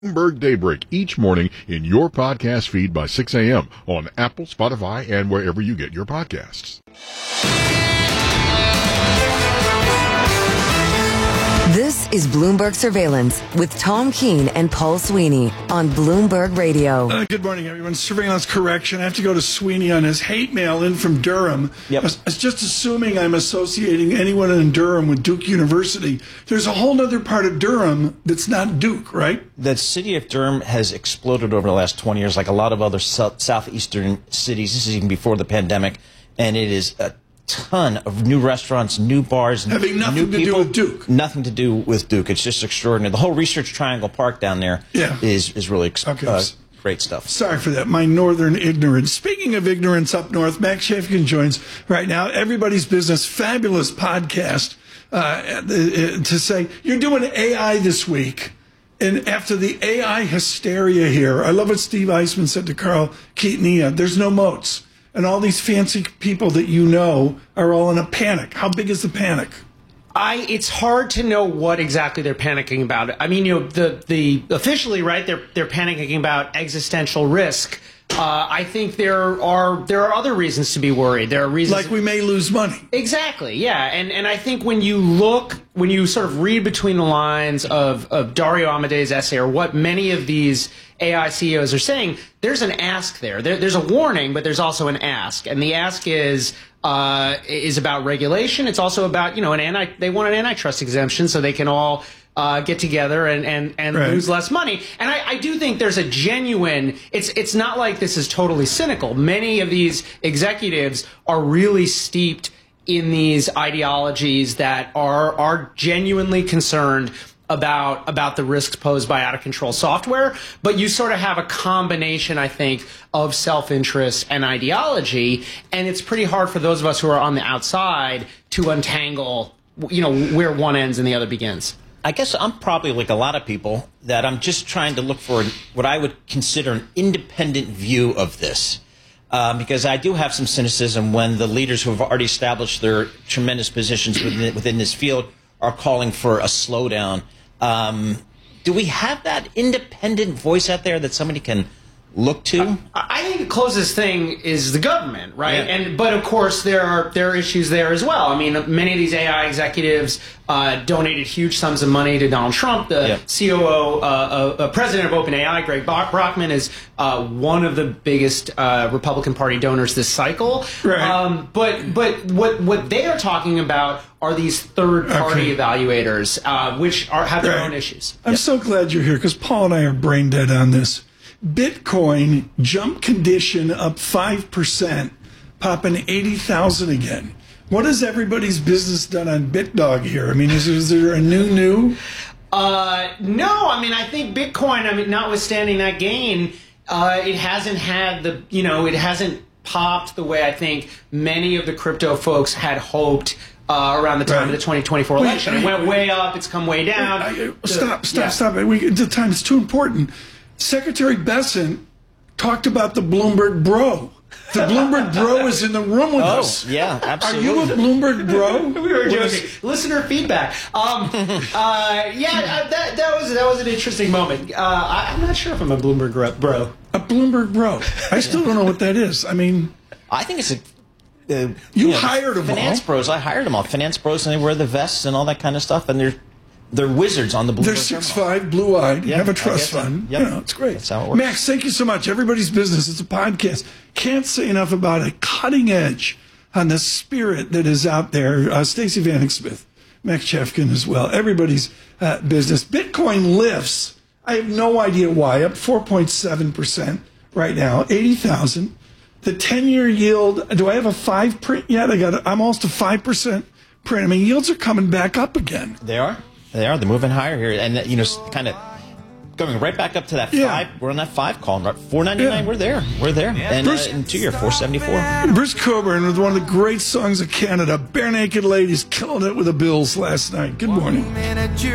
Bloomberg Daybreak each morning in your podcast feed by 6 a.m. on Apple, Spotify, and wherever you get your podcasts. This is Bloomberg Surveillance with Tom Keene and Paul Sweeney on Bloomberg Radio. Good morning, everyone. Surveillance correction. I have to go to Sweeney on his hate mail in from Durham. Yep. I was just assuming I'm associating anyone in Durham with Duke University. There's a whole other part of Durham that's not Duke, right? The city of Durham has exploded over the last 20 years, like a lot of other southeastern cities. This is even before the pandemic, and it is a ton of new restaurants, new bars, having nothing new to do with Duke. Nothing to do with Duke. It's just extraordinary. The whole Research Triangle Park down there is really great stuff. Sorry for that, my northern ignorance. Speaking of ignorance up north, Max Shafkin joins right now. Everybody's Business, fabulous podcast to say, you're doing AI this week. And after the AI hysteria here, I love what Steve Eisman said to Carl Keaton. There's no moats. And all these fancy people that you know are all in a panic. How big is the panic? It's hard to know what exactly they're panicking about. I mean, the officially, right? They're panicking about existential risk. I think there are other reasons to be worried. There are reasons like we may lose money. Exactly, yeah. And I think when you sort of read between the lines of Dario Amadei's essay, or what many of these AI CEOs are saying, there's an ask there. There's a warning, but there's also an ask. And the ask is about regulation. It's also about, they want an antitrust exemption so they can all get together and right. lose less money. And I do think there's a genuine, it's not like this is totally cynical. Many of these executives are really steeped in these ideologies that are genuinely concerned about the risks posed by out of control software. But you sort of have a combination, I think, of self-interest and ideology. And it's pretty hard for those of us who are on the outside to untangle, where one ends and the other begins. I guess I'm probably like a lot of people that I'm just trying to look for what I would consider an independent view of this. Because I do have some cynicism when the leaders who have already established their tremendous positions within this field are calling for a slowdown. Do we have that independent voice out there that somebody can look to? I think the closest thing is the government, right? Yeah. But of course there are issues there as well. I mean, many of these AI executives donated huge sums of money to Donald Trump. The COO, president of OpenAI, Greg Brockman, is one of the biggest Republican Party donors this cycle. Right. But what they are talking about are these third-party evaluators, which have their own issues. I'm so glad you're here, because Paul and I are brain dead on this. Bitcoin jump condition up 5%, popping 80,000 again. What has everybody's business done on BitDog here? I mean, is there a new? No, I mean, I think Bitcoin, notwithstanding that gain, it hasn't had it hasn't popped the way I think many of the crypto folks had hoped around the time of the 2024 election. It went way up, it's come way down. Stop. The time is too important. Secretary Bessent talked about the Bloomberg bro. The Bloomberg bro is in the room with us. Yeah, absolutely. Are you a Bloomberg bro? We were joking. Listener feedback. That was an interesting moment. I'm not sure if I'm a Bloomberg bro. A Bloomberg bro. I still don't know what that is. I mean, I think it's a. You hired them all. Finance bros. I hired them all. Finance bros, and they wear the vests and all that kind of stuff, and they're wizards on the Bloomberg. They're 6'5", blue-eyed, have a trust fund. Yep. It's great. That's how it works. Max, thank you so much. Everybody's Business. It's a podcast. Can't say enough about it. Cutting edge on the spirit that is out there. Stacey Vanek Smith, Max Shafkin as well. Everybody's Business. Bitcoin lifts. I have no idea why. Up 4.7% right now. 80,000. The 10-year yield. Do I have a 5 print yet? I'm almost a 5% print. I mean, yields are coming back up again. They are. They're moving higher here, and kind of going right back up to that 5. We're on that 5 call, right? 499. We're there. And in 2 year 474. Bruce Cockburn with one of the great songs of Canada, Bare Naked Ladies, killing it with the Bills last night. Good morning.